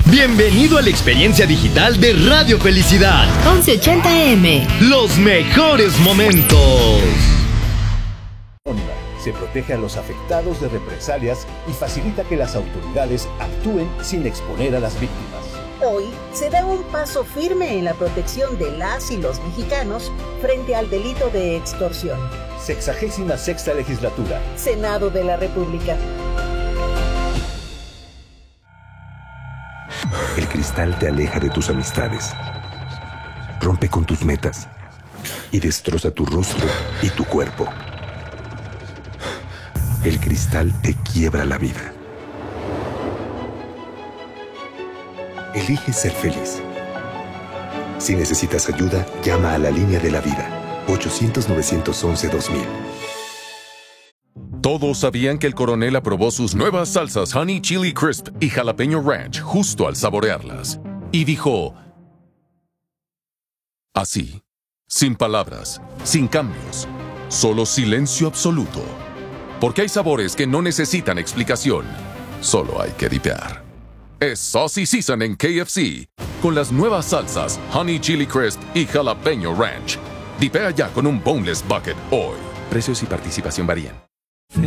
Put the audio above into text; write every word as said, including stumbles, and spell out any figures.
Bienvenido a la experiencia digital de Radio Felicidad. once ochenta eme. Los mejores momentos. Se protege a los afectados de represalias y facilita que las autoridades actúen sin exponer a las víctimas. Hoy se da un paso firme en la protección de las y los mexicanos frente al delito de extorsión. Sexagésima sexta legislatura. Senado de la República. El cristal te aleja de tus amistades, rompe con tus metas y destroza tu rostro y tu cuerpo. El cristal te quiebra la vida. Elige ser feliz. Si necesitas ayuda, llama a la línea de la vida, ochocientos, novecientos once, dos mil. Todos sabían que el coronel aprobó sus nuevas salsas Honey Chili Crisp y Jalapeño Ranch justo al saborearlas. Y dijo, así, sin palabras, sin cambios, solo silencio absoluto. Porque hay sabores que no necesitan explicación, solo hay que dipear. Es Saucy Season en K F C, con las nuevas salsas Honey Chili Crisp y Jalapeño Ranch. Dipea ya con un Boneless Bucket hoy. Precios y participación varían.